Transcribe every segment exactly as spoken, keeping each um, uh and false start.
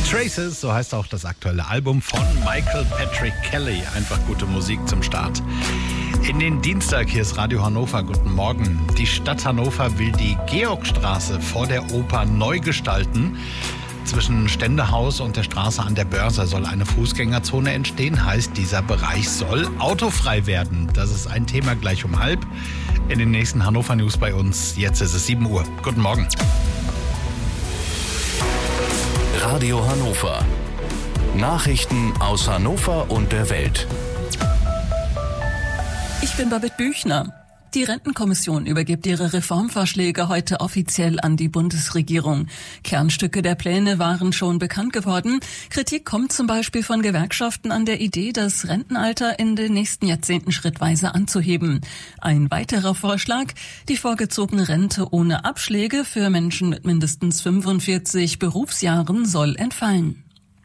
Traces, so heißt auch das aktuelle Album von Michael Patrick Kelly. Einfach gute Musik zum Start. In den Dienstag, hier ist Radio Hannover, guten Morgen. Die Stadt Hannover will die Georgstraße vor der Oper neu gestalten. Zwischen Ständehaus und der Straße an der Börse soll eine Fußgängerzone entstehen. Heißt, dieser Bereich soll autofrei werden. Das ist ein Thema gleich um halb. In den nächsten Hannover News bei uns. Jetzt ist es sieben Uhr. Guten Morgen. Radio Hannover. Nachrichten aus Hannover und der Welt. Ich bin Babette Büchner. Die Rentenkommission übergibt ihre Reformvorschläge heute offiziell an die Bundesregierung. Kernstücke der Pläne waren schon bekannt geworden. Kritik kommt zum Beispiel von Gewerkschaften an der Idee, das Rentenalter in den nächsten Jahrzehnten schrittweise anzuheben. Ein weiterer Vorschlag, die vorgezogene Rente ohne Abschläge für Menschen mit mindestens fünfundvierzig Berufsjahren soll entfallen.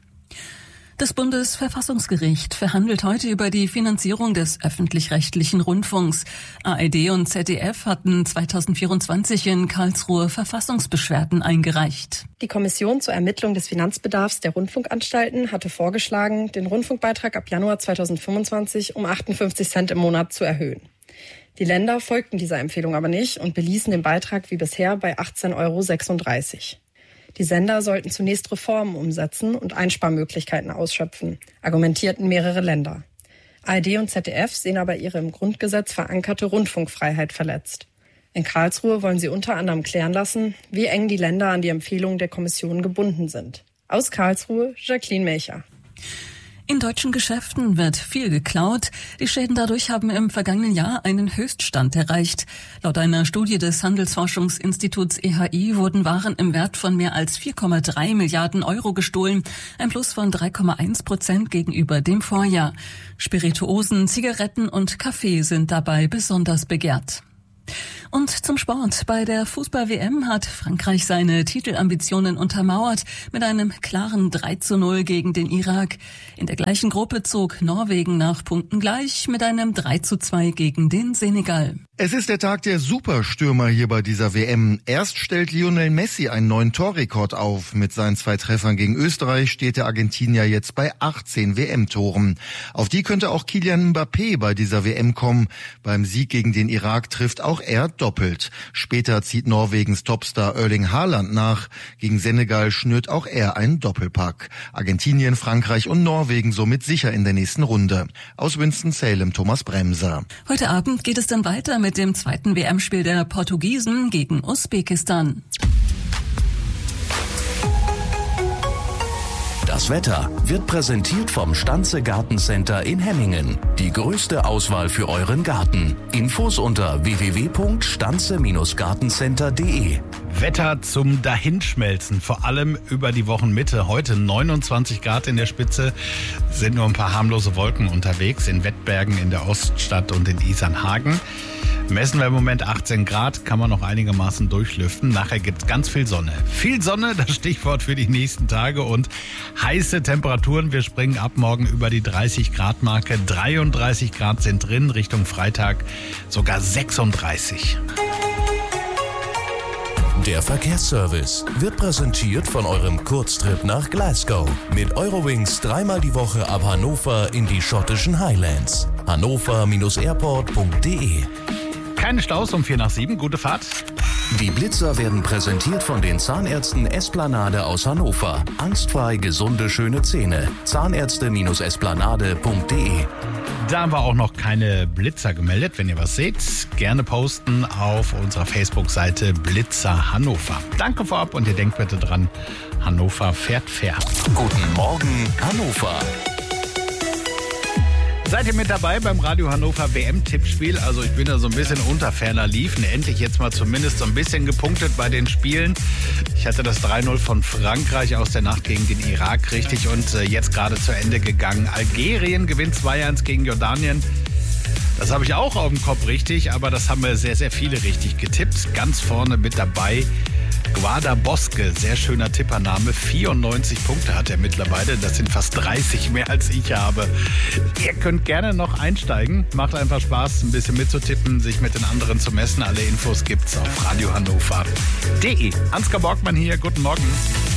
Das Bundesverfassungsgericht verhandelt heute über die Finanzierung des öffentlich-rechtlichen Rundfunks. A R D und Z D F hatten zweitausendvierundzwanzig in Karlsruhe Verfassungsbeschwerden eingereicht. Die Kommission zur Ermittlung des Finanzbedarfs der Rundfunkanstalten hatte vorgeschlagen, den Rundfunkbeitrag ab Januar zweitausendfünfundzwanzig um achtundfünfzig Cent im Monat zu erhöhen. Die Länder folgten dieser Empfehlung aber nicht und beließen den Beitrag wie bisher bei achtzehn Euro sechsunddreißig. Die Sender sollten zunächst Reformen umsetzen und Einsparmöglichkeiten ausschöpfen, argumentierten mehrere Länder. A R D und Z D F sehen aber ihre im Grundgesetz verankerte Rundfunkfreiheit verletzt. In Karlsruhe wollen sie unter anderem klären lassen, wie eng die Länder an die Empfehlungen der Kommission gebunden sind. Aus Karlsruhe, Jacqueline Melcher. In deutschen Geschäften wird viel geklaut. Die Schäden dadurch haben im vergangenen Jahr einen Höchststand erreicht. Laut einer Studie des Handelsforschungsinstituts E H I wurden Waren im Wert von mehr als vier Komma drei Milliarden Euro gestohlen, ein Plus von drei Komma eins Prozent gegenüber dem Vorjahr. Spirituosen, Zigaretten und Kaffee sind dabei besonders begehrt. Und zum Sport. Bei der Fußball-W M hat Frankreich seine Titelambitionen untermauert mit einem klaren drei zu null gegen den Irak. In der gleichen Gruppe zog Norwegen nach Punkten gleich mit einem drei zu zwei gegen den Senegal. Es ist der Tag der Superstürmer hier bei dieser W M. Erst stellt Lionel Messi einen neuen Torrekord auf. Mit seinen zwei Treffern gegen Österreich steht der Argentinier jetzt bei achtzehn W M-Toren. Auf die könnte auch Kylian Mbappé bei dieser W M kommen. Beim Sieg gegen den Irak trifft auch er doppelt. Später zieht Norwegens Topstar Erling Haaland nach. Gegen Senegal schnürt auch er einen Doppelpack. Argentinien, Frankreich und Norwegen somit sicher in der nächsten Runde. Aus Winston-Salem, Thomas Bremser. Heute Abend geht es dann weiter mit dem zweiten W M-Spiel der Portugiesen gegen Usbekistan. Das Wetter wird präsentiert vom Stanze Gartencenter in Hemmingen. Die größte Auswahl für euren Garten. Infos unter w w w punkt stanze gartencenter punkt de. Wetter zum Dahinschmelzen, vor allem über die Wochenmitte. Heute neunundzwanzig Grad in der Spitze, sind nur ein paar harmlose Wolken unterwegs in Wettbergen, in der Oststadt und in Isernhagen. Messen wir im Moment achtzehn Grad, kann man noch einigermaßen durchlüften. Nachher gibt es ganz viel Sonne. Viel Sonne, das Stichwort für die nächsten Tage, und heiße Temperaturen. Wir springen ab morgen über die dreißig Grad Marke. dreiunddreißig Grad sind drin, Richtung Freitag sogar sechsunddreißig. Der Verkehrsservice wird präsentiert von eurem Kurztrip nach Glasgow. Mit Eurowings dreimal die Woche ab Hannover in die schottischen Highlands. hannover airport punkt de. Keine Staus um vier nach sieben, gute Fahrt. Die Blitzer werden präsentiert von den Zahnärzten Esplanade aus Hannover. Angstfrei gesunde, schöne Zähne. Zahnärzte esplanade punkt de. Da haben wir auch noch keine Blitzer gemeldet. Wenn ihr was seht, gerne posten auf unserer Facebook-Seite Blitzer Hannover. Danke vorab und ihr denkt bitte dran, Hannover fährt fair. Guten Morgen, Hannover. Seid ihr mit dabei beim Radio Hannover W M-Tippspiel? Also ich bin da so ein bisschen unter ferner Liefen. Endlich jetzt mal zumindest so ein bisschen gepunktet bei den Spielen. Ich hatte das drei null von Frankreich aus der Nacht gegen den Irak richtig und äh, jetzt gerade zu Ende gegangen. Algerien gewinnt zwei eins gegen Jordanien. Das habe ich auch auf dem Kopf richtig, aber das haben wir sehr, sehr viele richtig getippt. Ganz vorne mit dabei Guarda Bosque, sehr schöner Tippername. vierundneunzig Punkte hat er mittlerweile. Das sind fast dreißig mehr als ich habe. Ihr könnt gerne noch einsteigen. Macht einfach Spaß, ein bisschen mitzutippen, sich mit den anderen zu messen. Alle Infos gibt's auf radio hannover punkt de. Ansgar Borgmann hier, guten Morgen.